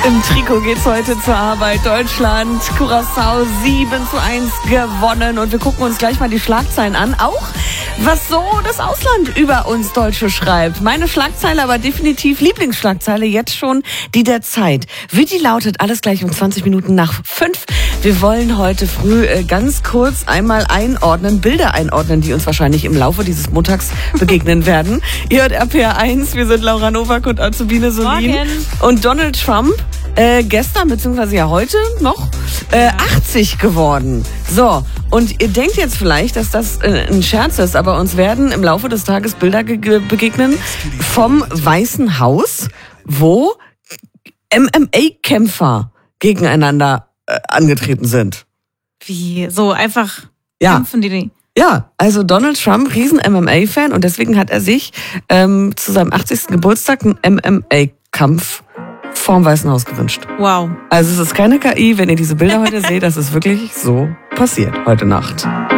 Im Trikot geht's heute zur Arbeit. Deutschland, Curaçao 7:1 gewonnen. Und wir gucken uns gleich mal die Schlagzeilen an. Auch was so das Ausland über uns Deutsche schreibt. Meine Schlagzeile, aber definitiv Lieblingsschlagzeile jetzt schon, die der Zeit. Wie die lautet, alles gleich um 20 Minuten nach 5. Wir wollen heute früh ganz kurz einmal Bilder einordnen, die uns wahrscheinlich im Laufe dieses Montags begegnen werden. Ihr hört RPR 1, wir sind Laura Nowak und Azubine Solin. Morgen. Und Donald Trump, gestern, beziehungsweise ja heute noch, 80 geworden. So, und ihr denkt jetzt vielleicht, dass das ein Scherz ist, aber uns werden im Laufe des Tages Bilder begegnen vom Weißen Haus, wo MMA-Kämpfer gegeneinander angetreten sind. Wie? So einfach Ja. kämpfen die? Ja, also Donald Trump, riesen MMA-Fan, und deswegen hat er sich zu seinem 80. Geburtstag einen MMA-Kampf vorm Weißen Haus gewünscht. Wow. Also es ist keine KI, wenn ihr diese Bilder heute seht, das ist wirklich so passiert heute Nacht.